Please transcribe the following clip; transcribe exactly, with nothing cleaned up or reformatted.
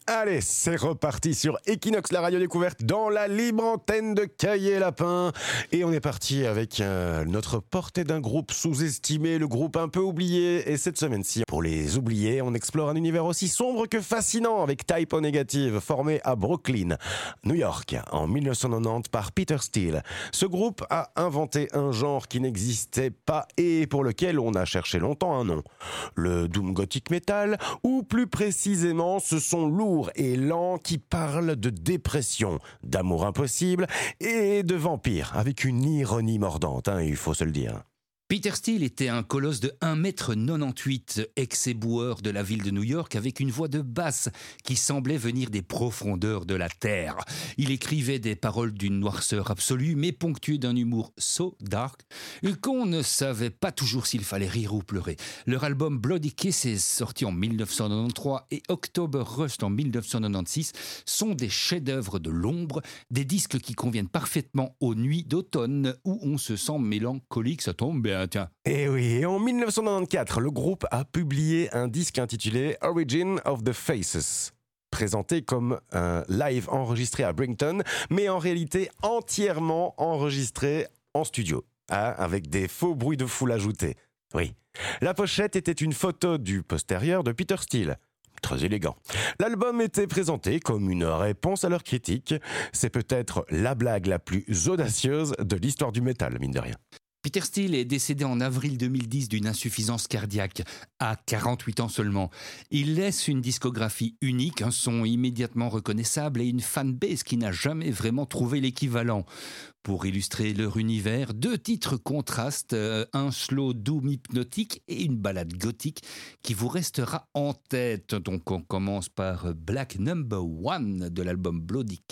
Allez, c'est reparti sur Equinox, la radio découverte, dans la libre antenne de Cahiers Lapin. Et on est parti avec euh, notre portée d'un groupe sous-estimé, le groupe un peu oublié. Et cette semaine-ci, pour les oubliés, on explore un univers aussi sombre que fascinant avec Type O Negative, formé à Brooklyn, New York, en dix-neuf cent quatre-vingt-dix par Peter Steele. Ce groupe a inventé un genre qui n'existait pas et pour lequel on a cherché longtemps un nom. Le Doom Gothic Metal, ou plus précisément, ce sont lourds et lents qui parlent de dépression, d'amour impossible et de vampires, avec une ironie mordante, hein, il faut se le dire. Peter Steele était un colosse de un mètre quatre-vingt-dix-huit, ex-éboueur de la ville de New York, avec une voix de basse qui semblait venir des profondeurs de la terre. Il écrivait des paroles d'une noirceur absolue, mais ponctuées d'un humour so dark qu'on ne savait pas toujours s'il fallait rire ou pleurer. Leur album Bloody Kiss est sorti en dix-neuf cent quatre-vingt-treize et October Rust en dix-neuf cent quatre-vingt-seize sont des chefs-d'œuvre de l'ombre, des disques qui conviennent parfaitement aux nuits d'automne où on se sent mélancolique, ça tombe bien. Tiens. Et oui, et en dix-neuf cent quatre-vingt-quatorze, le groupe a publié un disque intitulé Origin of the Faces, présenté comme un live enregistré à Brighton, mais en réalité entièrement enregistré en studio, hein, avec des faux bruits de foule ajoutés. Oui. La pochette était une photo du postérieur de Peter Steele. Très élégant. L'album était présenté comme une réponse à leurs critiques. C'est peut-être la blague la plus audacieuse de l'histoire du métal, mine de rien. Peter Steele est décédé en avril deux mille dix d'une insuffisance cardiaque, à quarante-huit ans seulement. Il laisse une discographie unique, un son immédiatement reconnaissable et une fanbase qui n'a jamais vraiment trouvé l'équivalent. Pour illustrer leur univers, deux titres contrastent, euh, un slow doom hypnotique et une ballade gothique qui vous restera en tête. Donc on commence par Black Number One de l'album Bloody